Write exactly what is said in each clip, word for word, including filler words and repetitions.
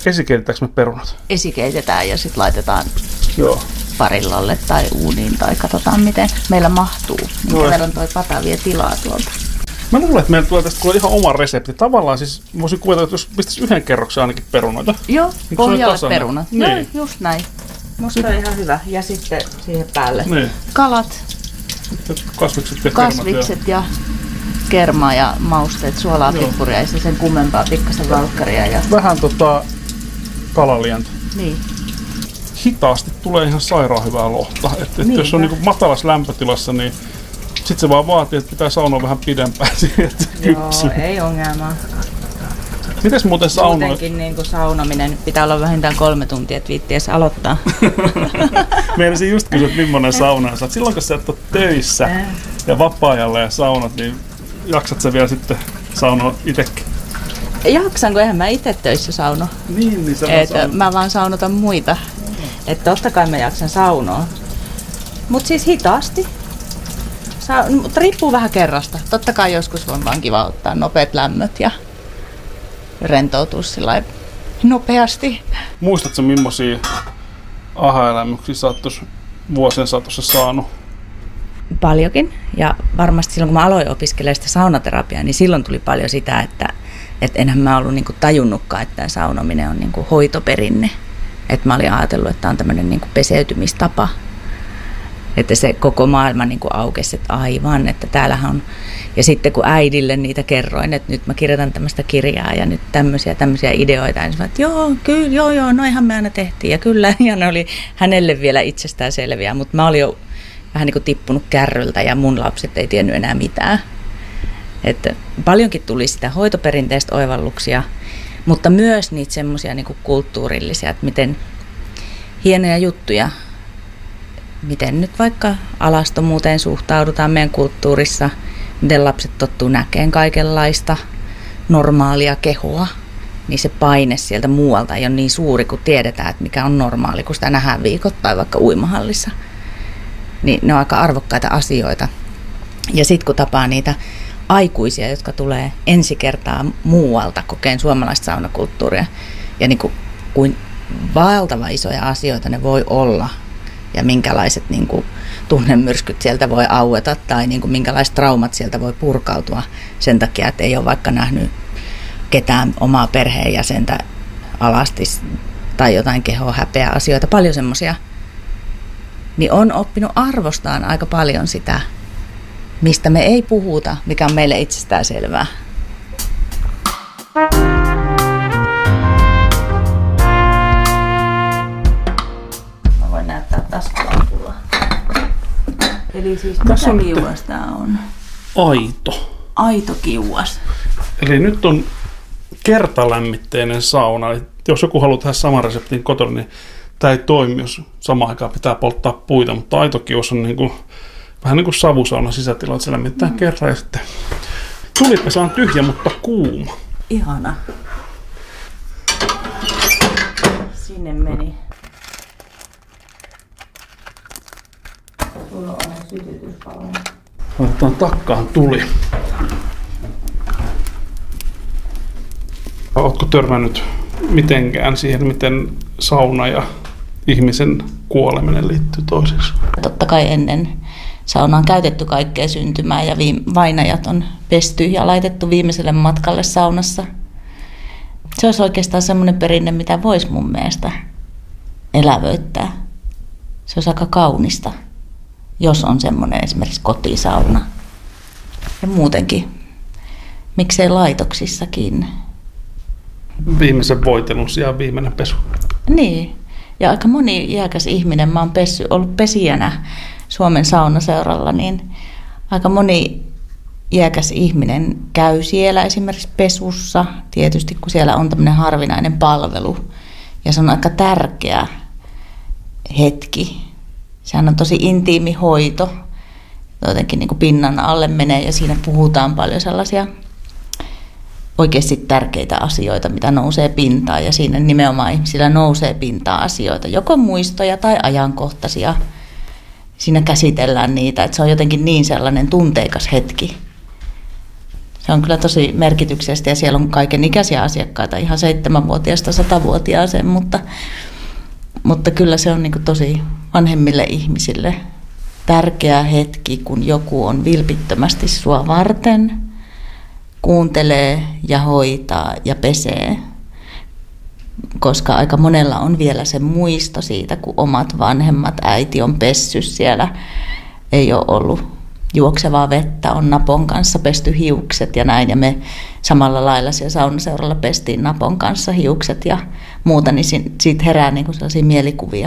Esikeitetäänkö me perunat? Esikeitetään ja sitten laitetaan Joo. parillalle tai uuniin tai katsotaan miten meillä mahtuu. Minkä No, verran toi pata vie tilaa tuolta. Mä luulen, että meillä tulee tästä kuule ihan oma resepti. Tavallaan siis voisin kuvitella, että jos pistäisi yhden kerroksen ainakin perunoita. Joo, Niin pohjalle tasainen. perunat. Niin. Joo, just näin. Musta on ihan hyvä. Ja sitten siihen päälle Niin. kalat, Kasvikset ja kermat. kasvikset ja kerma ja mausteet, suolaa, Joo. pippuria ja sen kummempaa, pikkasen valkkaria. Ja... Vähän tota kalalientä. Niin. Hitaasti tulee ihan sairaan hyvää lohta. Et, et Niinpä. jos on niinku matalassa lämpötilassa, niin sit se vaan vaatii, että pitää saunoa vähän pidempään siihen, että se kypsyy. Joo, ei ongelmaa. Mites muuten saunoit? Muutenkin niin kuin saunominen pitää olla vähintään kolme tuntia, että viitti edes aloittaa. Meinasin just kysyä, että millainen sauna sä oot. Silloin kun sä et ole töissä Äh. ja vapaa-ajalla ja saunat, niin jaksat sä vielä sitten saunoa itekin? Jaksanko, eihän mä itse töissä sauno. Niin, niin sä Et, saunot. mä vaan saunotan muita. Että totta kai mä jaksan saunoa. Mut siis hitaasti. Sa- mutta riippuu vähän kerrasta. Totta kai joskus on vaan kiva ottaa nopeat lämmöt ja rentoutua sillä nopeasti. Muistatko millaisia aha-elämyksiä sä oot tuossa vuosien saatossa saanut? Paljonkin. Ja varmasti silloin, kun mä aloin opiskelemaan sitä saunaterapiaa, niin silloin tuli paljon sitä, että et enhän mä ollut niinku tajunnutkaan, että tämä saunominen on niinku hoitoperinne. Että mä olin ajatellut, että tämä on tämmöinen niinku peseytymistapa. Että se koko maailma niinku aukesi, että aivan, että täällähän on. Ja sitten kun äidille niitä kerroin, että nyt mä kirjoitan tämmöistä kirjaa ja nyt tämmöisiä tämmöisiä ideoita, niin mä että joo, kyllä, joo, joo, noihan me aina tehtiin. Ja kyllä, ja ne oli hänelle vielä itsestään selviä, mutta mä olin jo vähän niin kuin tippunut kärryltä ja mun lapset ei tiennyt enää mitään. Että paljonkin tuli sitä hoitoperinteistä oivalluksia, mutta myös niitä semmoisia niin kuin kulttuurillisia, että miten hienoja juttuja, miten nyt vaikka alastomuuteen suhtaudutaan meidän kulttuurissa, miten lapset tottuu näkeen kaikenlaista normaalia kehoa, niin se paine sieltä muualta ei ole niin suuri, kun tiedetään, että mikä on normaali, kun sitä nähdään viikoittain vaikka uimahallissa. Niin ne on aika arvokkaita asioita. Ja sitten kun tapaa niitä aikuisia, jotka tulee ensi kertaa muualta kokeen suomalaista saunakulttuuria, ja niin kuin, kuin valtava isoja asioita ne voi olla, ja minkälaiset niin kuin, tunnemyrskyt sieltä voi aueta, tai niin kuin, minkälaiset traumat sieltä voi purkautua sen takia, että ei ole vaikka nähnyt ketään omaa perheenjäsentä alasti tai jotain kehoa häpeä asioita, paljon semmoisia, niin on oppinut arvostaan aika paljon sitä, mistä me ei puhuta, mikä on meille itsestään selvää. Mä voin näyttää taskulampulla. Eli siis Tässä mitä on kiuas tää on? Aito. Aito kiuas. Eli nyt on kertalämmitteinen sauna. Eli jos joku haluaa tehdä saman reseptin kotona, niin tämä ei toimi, jos samaan aikaan pitää polttaa puita, mutta aito kiuas on niin kuin, vähän niin kuin savusauna sisätila, että se lämmitetään mm. kerran ja sitten tulipesä on tyhjä, mutta kuuma. Ihana. Sinne meni. Sulla on sytytyspalo. Laitetaan takkaan tuli. Ootko törmännyt mitenkään siihen, miten sauna ja ihmisen kuoleminen liittyy toisiinsa? Totta kai ennen saunaa on käytetty kaikkea syntymää ja viim- vainajat on pesty ja laitettu viimeiselle matkalle saunassa. Se olisi oikeastaan semmoinen perinne, mitä voisi mun mielestä elävöittää. Se olisi aika kaunista, jos on semmoinen esimerkiksi kotisauna. Ja muutenkin, miksei laitoksissakin. Viimeisen voitelun sijaan viimeinen pesu. Niin, ja aika moni iäkäs ihminen, mä oon pessy, ollut pesijänä Suomen saunaseuralla, niin aika moni iäkäs ihminen käy siellä esimerkiksi pesussa, tietysti kun siellä on tämmöinen harvinainen palvelu, ja se on aika tärkeä hetki. Sehän on tosi intiimi hoito, jotenkin niin kuin pinnan alle menee, ja siinä puhutaan paljon sellaisia oikeasti tärkeitä asioita, mitä nousee pintaan, ja siinä nimenomaan ihmisillä nousee pintaan asioita, joko muistoja tai ajankohtaisia. Siinä käsitellään niitä, että se on jotenkin niin sellainen tunteikas hetki. Se on kyllä tosi merkityksellistä ja siellä on kaiken ikäisiä asiakkaita, ihan seitsemänvuotiaasta satavuotiaaseen, mutta, mutta kyllä se on niin kuin tosi vanhemmille ihmisille tärkeä hetki, kun joku on vilpittömästi sua varten, kuuntelee ja hoitaa ja pesee. Koska aika monella on vielä se muisto siitä, kun omat vanhemmat, äiti on pessy siellä, ei ole ollut juoksevaa vettä, on napon kanssa pesty hiukset ja näin. Ja me samalla lailla siellä saunaseuralla pestiin napon kanssa hiukset ja muuta, niin siitä herää niin kuin sellaisia mielikuvia.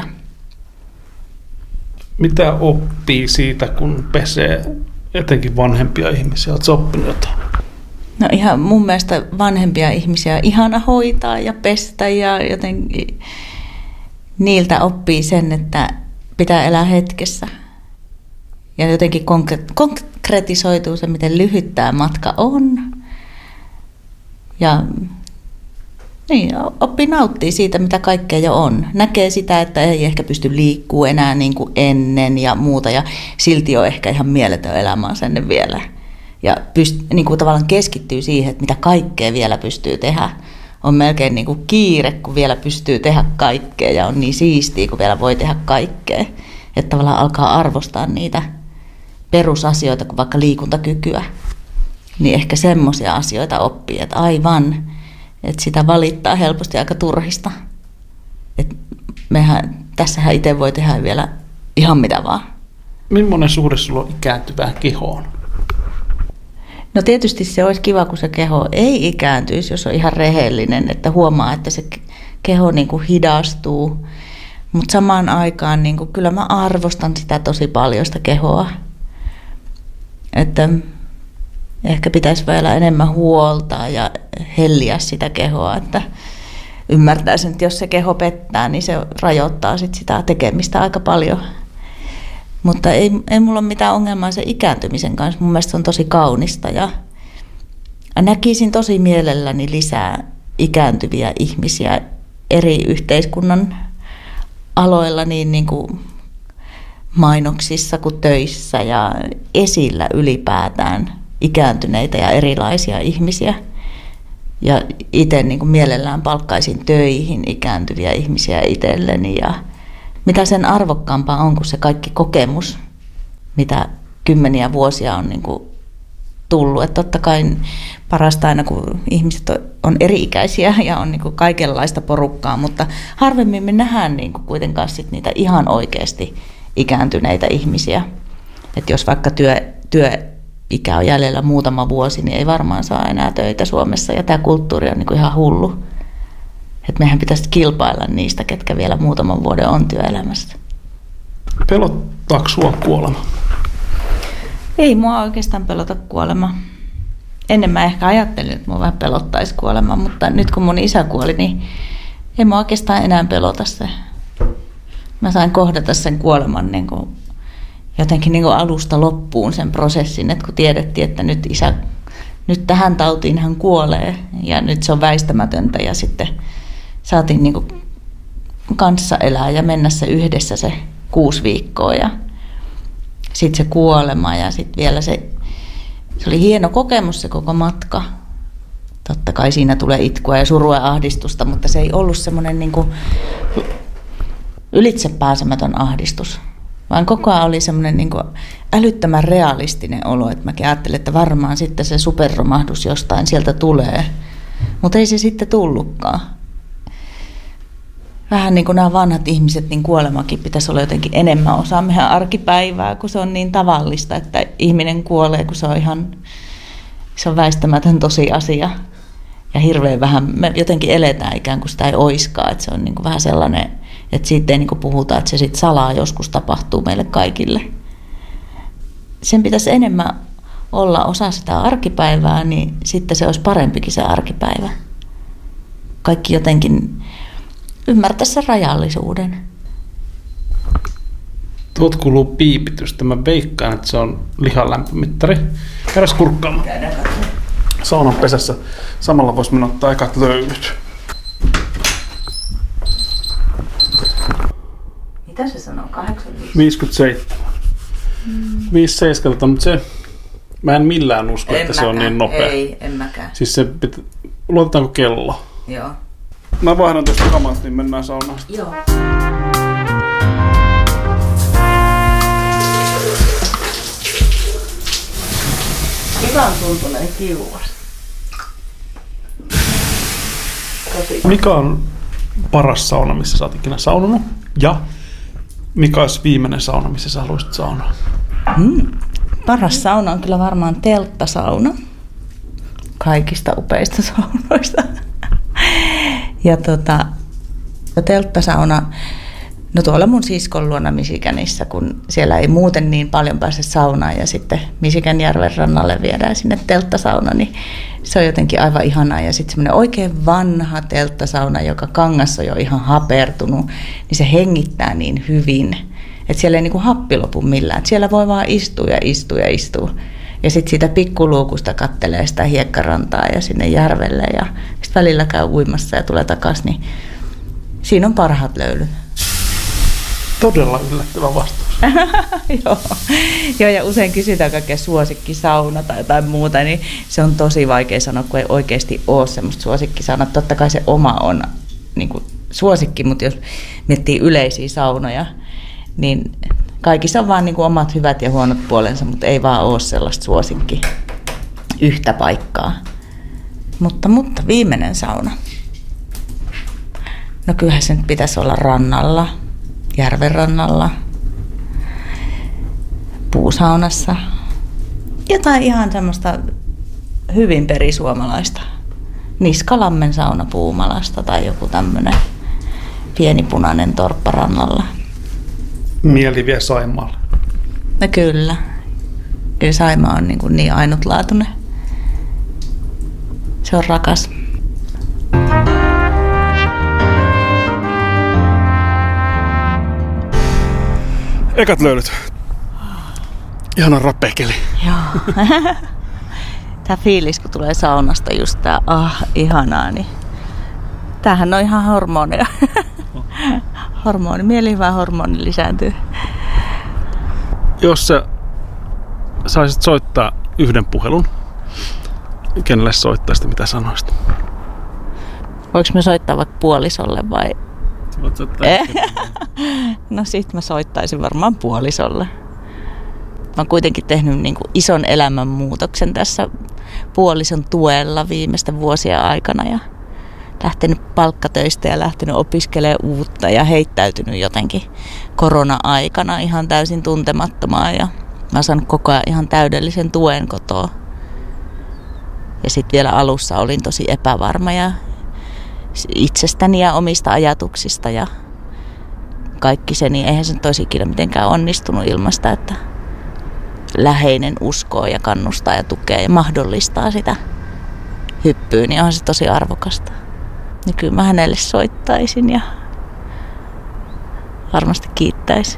Mitä oppii siitä, kun pesee etenkin vanhempia ihmisiä? Oletko oppinut jotain? No ihan mun mielestä vanhempia ihmisiä ihana hoitaa ja pestä ja jotenkin niiltä oppii sen, että pitää elää hetkessä. Ja jotenkin konkretisoituu se, miten lyhyt tämä matka on. Ja niin, oppii nauttii siitä, mitä kaikkea jo on. Näkee sitä, että ei ehkä pysty liikkuu enää niin kuin ennen ja muuta. Ja silti on ehkä ihan mieletön elämä sen vielä. Ja pyst- niin kuin tavallaan keskittyy siihen, että mitä kaikkea vielä pystyy tehdä. On melkein niin kuin kiire, kun vielä pystyy tehdä kaikkea ja on niin siistiä, kun vielä voi tehdä kaikkea. Että tavallaan alkaa arvostaa niitä perusasioita, kuin vaikka liikuntakykyä. Niin ehkä semmoisia asioita oppii, että aivan, että sitä valittaa helposti aika turhista. Että mehän, tässähän itse voi tehdä vielä ihan mitä vaan. Millainen suhde sulla on ikääntyvään kehoon? No tietysti se olisi kiva, kun se keho ei ikääntyisi, jos on ihan rehellinen, että huomaa, että se keho niin kuin hidastuu. Mutta samaan aikaan niin kuin, kyllä mä arvostan sitä tosi paljon, sitä kehoa. Että ehkä pitäisi vielä enemmän huoltaa ja helliä sitä kehoa, että ymmärtäisin, että jos se keho pettää, niin se rajoittaa sit sitä tekemistä aika paljon. Mutta ei, ei mulla ole mitään ongelmaa sen ikääntymisen kanssa. Mun mielestä se on tosi kaunista ja näkisin tosi mielelläni lisää ikääntyviä ihmisiä eri yhteiskunnan aloilla niin, niin kuin mainoksissa kuin töissä ja esillä ylipäätään ikääntyneitä ja erilaisia ihmisiä. Ja itse niin kuin mielellään palkkaisin töihin ikääntyviä ihmisiä itselleni ja mitä sen arvokkaampaa on kuin se kaikki kokemus, mitä kymmeniä vuosia on niin kuin tullut. Että totta kai parasta aina, kun ihmiset on eri-ikäisiä ja on niin kuin kaikenlaista porukkaa, mutta harvemmin me nähdään niin kuin kuitenkaan sit niitä ihan oikeasti ikääntyneitä ihmisiä. Että jos vaikka työ, työikä on jäljellä muutama vuosi, niin ei varmaan saa enää töitä Suomessa ja tämä kulttuuri on niin kuin ihan hullu. Että mehän pitäisi kilpailla niistä, ketkä vielä muutaman vuoden on työelämässä. Pelottaako sinua kuolema? Ei mua oikeastaan pelota kuolema. Ennen mä ehkä ajattelin, että mua vähän pelottaisi kuolema, mutta nyt kun mun isä kuoli, niin ei mua oikeastaan enää pelota se. Mä sain kohdata sen kuoleman niin kuin, jotenkin niin kuin alusta loppuun sen prosessin, että kun tiedettiin, että nyt isä, nyt tähän tautiin hän kuolee ja nyt se on väistämätöntä ja sitten saatiin niin kuin kanssa elää ja mennä se yhdessä se kuusi viikkoa ja sitten se kuolema ja sitten vielä se, se oli hieno kokemus se koko matka. Totta kai siinä tulee itkua ja surua ja ahdistusta, mutta se ei ollut semmoinen niin kuin ylitsepääsemätön ahdistus, vaan koko ajan oli semmoinen niin kuin älyttömän realistinen olo, että mäkin ajattelin, että varmaan sitten se superromahdus jostain sieltä tulee, mutta ei se sitten tullutkaan. Vähän niin kuin nämä vanhat ihmiset, niin kuolemakin pitäisi olla jotenkin enemmän osa meidän arkipäivää, kun se on niin tavallista, että ihminen kuolee, kun se on ihan se on väistämätön tosiasia. Ja hirveän vähän me jotenkin eletään ikään kuin sitä ei oiskaan, että se on niin kuin vähän sellainen, että siitä ei niin kuin puhuta, että se sitten salaa joskus tapahtuu meille kaikille. Sen pitäisi enemmän olla osa sitä arkipäivää, niin sitten se olisi parempikin se arkipäivä. Kaikki jotenkin ymmärtää sen rajallisuuden. Tuot kuuluu piipitystä. Mä veikkaan, että se on lihalämpömittari. Käydäs kurkkaamaan. Saunan pesässä. Samalla voisi mennä ottaa ekat löylyt. Mitä se sanoo? kahdeksankymmentäviisi? viisikymmentäseitsemän. Mm. viisi seitsemän, mutta se Mä en millään usko, en että mäkään. Se on niin nopea. Ei, en mäkään. Siis se pitä... Luotetaanko kello? Joo. Mä vaihdan tuosta kamat, niin mennään saunaan. Joo. Mikä on tuntunut kiuas? Mikä on paras sauna, missä sä oot ikinä saunonut? Ja mikä olisi viimeinen sauna, missä sä haluaisit saunaa? Hmm. Paras sauna on kyllä varmaan telttasauna. Kaikista upeista saunoista. Ja tota, telttasauna, no tuolla mun siskon luona Michiganissa, kun siellä ei muuten niin paljon pääse saunaan ja sitten Michiganjärven rannalle viedään sinne telttasauna, niin se on jotenkin aivan ihanaa. Ja sitten semmoinen oikein vanha telttasauna, joka kangas on jo ihan hapertunut, niin se hengittää niin hyvin, että siellä ei niinku happi lopu millään. Et siellä voi vaan istua ja istua ja istua. Ja sitten siitä pikkuluukusta kattelee sitä hiekkarantaa ja sinne järvelle ja sitten välillä käy uimassa ja tulee takaisin, niin siinä on parhaat löylyt. Todella yllättävä vastaus. Joo. Joo, ja usein kysytään kaikkea suosikkisauna tai jotain muuta, niin se on tosi vaikea sanoa, kun ei oikeasti ole semmoista suosikkisaunaa. Totta kai se oma on niin kuin suosikki, mutta jos miettii yleisiä saunoja, niin kaikissa on vaan niin kuin omat hyvät ja huonot puolensa, mutta ei vaan ole sellaista suosikki yhtä paikkaa. Mutta, mutta viimeinen sauna. No kyllähän se nyt pitäisi olla rannalla, järven rannalla, puusaunassa. Jotain ihan semmoista hyvin perisuomalaista. Niskalammen sauna Puumalasta tai joku tämmöinen pienipunainen torppa rannalla. Mieli vie Saimaalle. No kyllä. Kyllä Saimaa on niin, kuin niin ainutlaatuinen. Se on rakas. Ekat löylyt. Ihana rapekeli. Joo. Tää fiilis, kun tulee saunasta just tää, ah, ihanaa, niin tämähän on ihan hormonia. Hormoni, mielihyvä hormoni lisääntyy. Jos sä saisit soittaa yhden puhelun, kenelle soittaisit, mitä sanoisit? Voinko mä soittaa vaikka puolisolle vai? Voit soittaa No sit mä soittaisin varmaan puolisolle. Mä oon kuitenkin tehnyt niin kuin ison elämänmuutoksen tässä puolison tuella viimeisten vuosien aikana ja lähtenyt palkkatöistä ja lähtenyt opiskelemaan uutta ja heittäytynyt jotenkin korona-aikana ihan täysin tuntemattomaan ja mä oon saanut koko ajan ihan täydellisen tuen kotoa. Ja sitten vielä alussa olin tosi epävarma ja itsestäni ja omista ajatuksista ja kaikki se, niin eihän se nyt olisi ikinä mitenkään onnistunut ilmasta, että läheinen uskoo ja kannustaa ja tukee ja mahdollistaa sitä hyppyä, niin onhan se tosi arvokasta. Niin kyllä mä hänelle soittaisin ja varmasti kiittäisin.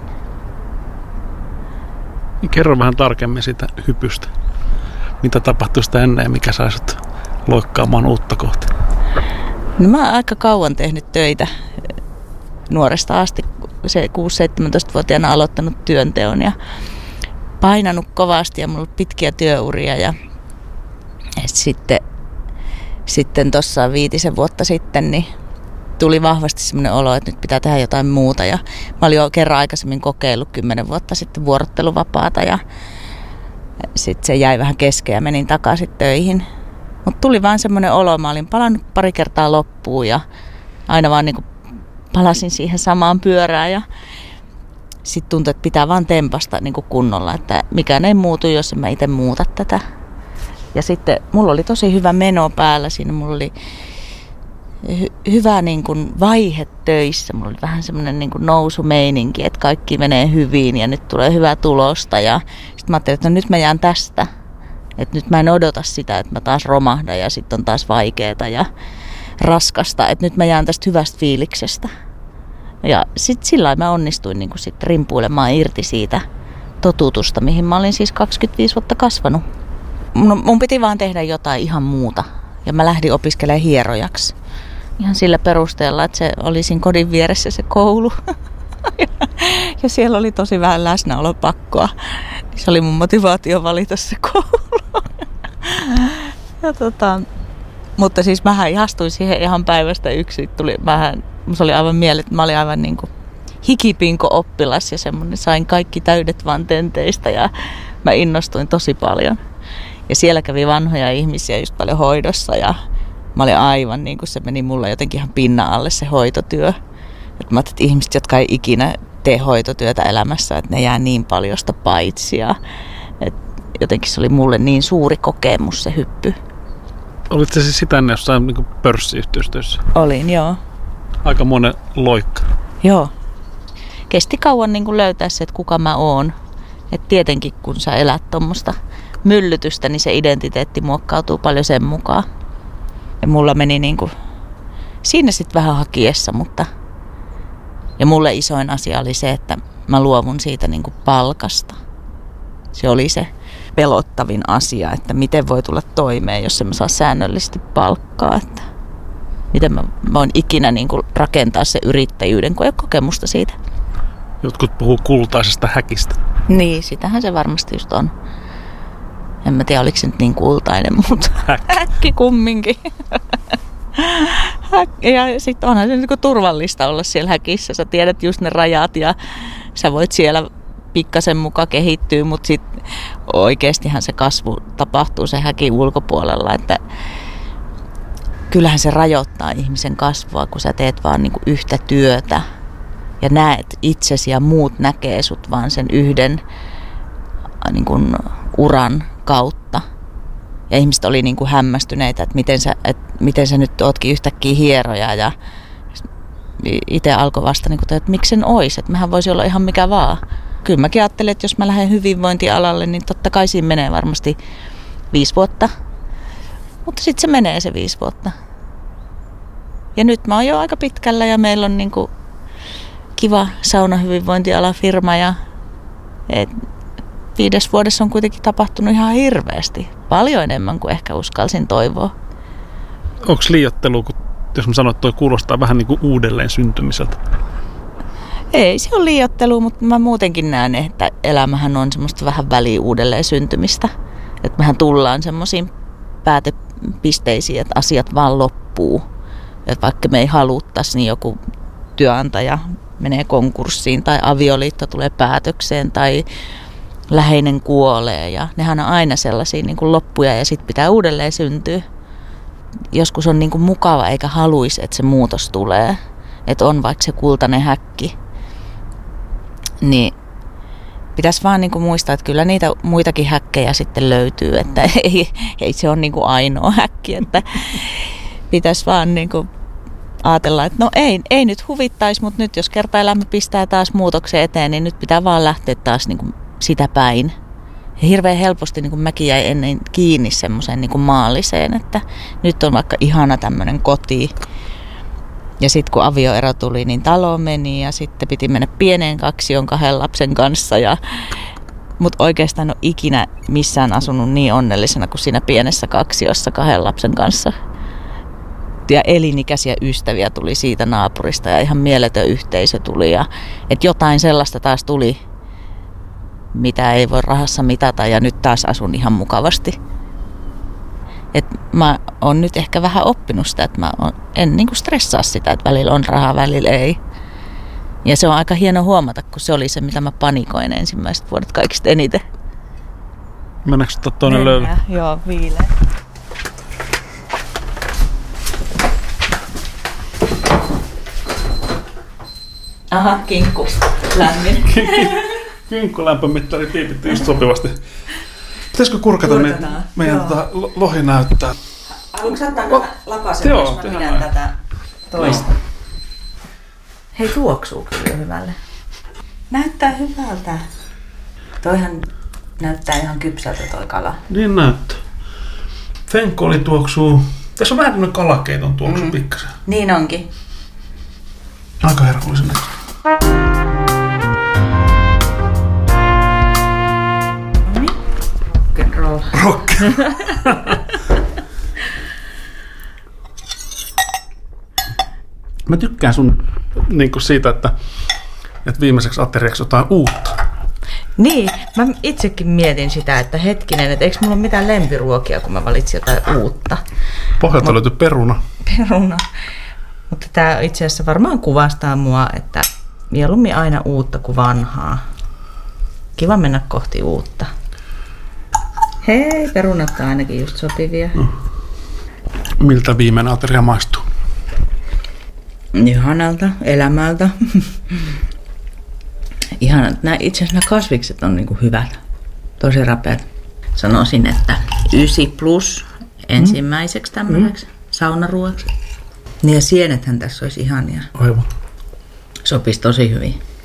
Kerro vähän tarkemmin siitä hypystä. Mitä tapahtui sitä ennen ja mikä sai sut loikkaamaan uutta kohti? No mä oon aika kauan tehnyt töitä nuoresta asti, se kuusi-seitsemäntoistavuotiaana aloittanut työnteon ja painanut kovasti ja mulla on pitkiä työuria ja sitten sitten tuossa viitisen vuotta sitten niin tuli vahvasti semmoinen olo, että nyt pitää tehdä jotain muuta ja mä olin jo kerran aikaisemmin kokeillut kymmenen vuotta sitten vuorotteluvapaata ja sitten se jäi vähän kesken ja menin takaisin töihin. Mutta tuli vaan semmoinen olo, mä olin palannut pari kertaa loppuun ja aina vaan niinku palasin siihen samaan pyörään ja sitten tuntui, että pitää vaan tempasta niinku kunnolla, että mikään ei muutu, jos en mä itse muuta tätä. Ja sitten mulla oli tosi hyvä meno päällä siinä, mulla oli hy- hyvä niin kuin vaihe töissä, mulla oli vähän semmoinen niin kuin nousumeininki, että kaikki menee hyvin ja nyt tulee hyvää tulosta ja sitten mä ajattelin, että no nyt mä jään tästä, että nyt mä en odota sitä, että mä taas romahdan ja sitten on taas vaikeeta ja raskasta, että nyt mä jään tästä hyvästä fiiliksestä. Ja sitten sillä lailla mä onnistuin niin kuin sit rimpuilemaan irti siitä totutusta, mihin mä olin siis kaksikymmentäviisi vuotta kasvanut. Mun, mun piti vaan tehdä jotain ihan muuta. Ja mä lähdin opiskelemaan hierojaksi. Ihan sillä perusteella, että se oli siinä kodin vieressä se koulu. Ja siellä oli tosi vähän läsnäolopakkoa. Se oli mun motivaatio valita se koulu. Ja tota, mutta siis mähän ihastuin siihen ihan päivästä yksi. Tuli, mähän, se oli aivan mielet, mä olin aivan niin kuin hikipinko oppilas ja semmoinen, sain kaikki täydet vaan tenteistä ja mä innostuin tosi paljon. Ja siellä kävi vanhoja ihmisiä just paljon hoidossa ja mä olin aivan niin kuin se meni mulle jotenkin ihan pinnan alle se hoitotyö. Et mä ajattelin, että ihmiset, jotka ei ikinä tee hoitotyötä elämässä, että ne jää niin paljosta paitsi. Ja, et jotenkin se oli mulle niin suuri kokemus se hyppy. Olitko se siis sitä ennen jossain niin pörssiyhteistyössä? Olin, joo. Aika monen loikka. Joo. Kesti kauan niin kuin löytää se, että kuka mä oon. Et tietenkin kun sä elät tuommoista myllytystä, niin se identiteetti muokkautuu paljon sen mukaan. Ja mulla meni niin kuin siinä sitten vähän hakiessa, mutta ja mulle isoin asia oli se, että mä luovun siitä niin kuin palkasta. Se oli se pelottavin asia, että miten voi tulla toimeen, jos en mä saa säännöllisesti palkkaa. Että miten mä voin ikinä niin kuin rakentaa se yrittäjyyden, kun ei ole kokemusta siitä. Jotkut puhuu kultaisesta häkistä. Niin, sitähän se varmasti just on. En mä tiedä, oliko se nyt niin kultainen, mutta häkki, häkki kumminkin. Ja sitten onhan se niinku turvallista olla siellä häkissä. Sä tiedät just ne rajat ja sä voit siellä pikkasen mukaan kehittyä, mutta sitten oikeastihan se kasvu tapahtuu se häkin ulkopuolella. Että kyllähän se rajoittaa ihmisen kasvua, kun sä teet vaan niinku yhtä työtä ja näet itsesi ja muut näkee sut vaan sen yhden niinku uran kautta. Ja ihmiset oli niin kuin hämmästyneitä, että miten sä, että miten sä nyt ootkin yhtäkkiä hieroja. Ja itse alkoi vasta, niin kuin, että miksi sen ois, että mähän voisi olla ihan mikä vaan. Kyllä mäkin ajattelin, että jos mä lähden hyvinvointialalle, niin totta kai siinä menee varmasti viisi vuotta. Mutta sitten se menee se viisi vuotta. Ja nyt mä oon jo aika pitkällä ja meillä on niin kuin kiva saunahyvinvointialafirma ja et, viides vuodessa on kuitenkin tapahtunut ihan hirveästi. Paljon enemmän kuin ehkä uskalsin toivoa. Onko liioittelu, kun jos mä sanon, että toi kuulostaa vähän niin kuin uudelleen syntymiseltä? Ei se ole liioittelu, mutta mä muutenkin näen, että elämähän on semmoista vähän väliä uudelleen syntymistä. Että mehän tullaan semmoisiin päätepisteisiin, että asiat vaan loppuu. Että vaikka me ei haluttaisi, niin joku työnantaja menee konkurssiin tai avioliitto tulee päätökseen tai läheinen kuolee ja nehän on aina sellaisia niin kuin loppuja ja sitten pitää uudelleen syntyä. Joskus on niin kuin mukava eikä haluisi, että se muutos tulee. Että on vaikka se kultainen häkki. Niin pitäisi vaan niin kuin muistaa, että kyllä niitä muitakin häkkejä sitten löytyy. Että ei, ei se ole niin kuin ainoa häkki. Että pitäisi vaan niin kuin ajatella, että no ei, ei nyt huvittaisi, mutta nyt jos kerta elämä pistää taas muutoksen eteen, niin nyt pitää vaan lähteä taas niin kuin sitä päin. Ja hirveän helposti niin kuin mäkin jäin ennen kiinni semmoiseen niin kuin maalliseen, että nyt on vaikka ihana tämmöinen koti. Ja sitten kun avioero tuli, niin talo meni ja sitten piti mennä pieneen kaksioon kahden lapsen kanssa. Ja, mutta oikeastaan en ole ikinä missään asunut niin onnellisena kuin siinä pienessä kaksiossa kahden lapsen kanssa. Ja elinikäisiä ystäviä tuli siitä naapurista ja ihan mieletön yhteisö tuli. Ja, että jotain sellaista taas tuli, mitä ei voi rahassa mitata ja nyt taas asun ihan mukavasti. Et mä oon nyt ehkä vähän oppinut sitä, että mä on, en niinku stressaa sitä, että välillä on rahaa, välillä ei. Ja se on aika hieno huomata, kun se oli se, mitä mä panikoin ensimmäiset vuodet kaikista eniten. Mennäänkö ottaa toinen löyly? Joo, viileä. Aha, kinkku. Lämmin. Kinkku lämpömittari piipitti just sopivasti. Pitäisikö kurkata me, meidän tota lohi näyttää? Haluatko ottaa oh. lakasen, jos mä pidän näin. Tätä toista? No. Hei, tuoksuu kyllä hyvälle. Näyttää hyvältä. Toihan näyttää ihan kypsältä toi kala. Niin näyttää. Fenkoli tuoksuu. Tässä on vähän tämmöinen kalakeiton tuoksu mm. pikkasen. Niin onkin. Aika herkullisen näköistä. Rock'n'roll. Rock. Mä tykkään sun niin kuin siitä, että että viimeiseksi ateriaksi jotain uutta. Niin, mä itsekin mietin sitä, että hetkinen, että eikö mulla ole mitään lempiruokia, kun mä valitsin jotain uutta. Pohjalta löytyi peruna. Peruna. Mutta tämä itse asiassa varmaan kuvastaa mua, että mieluummin aina uutta kuin vanhaa. Kiva mennä kohti uutta. Hei, perunat on ainakin just sopivia. No. Miltä viimeinen ateria maistuu? Ihanalta, elämältä. Ihana. Nämä, itse asiassa nämä kasvikset on niin kuin hyvät. Tosi rapeat. Sanoisin, että ysi plus ensimmäiseksi tämmöiseksi mm. saunaruoksi. Niin ja sienethän tässä olisi ihania. Aivan. Sopisi tosi hyvin.